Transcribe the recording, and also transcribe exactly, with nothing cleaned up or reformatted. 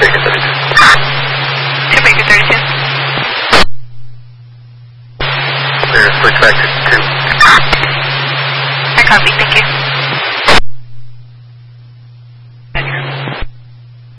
Baker thirty-two. two Baker thirty-two. Clear, switch back to two. I copy, thank you.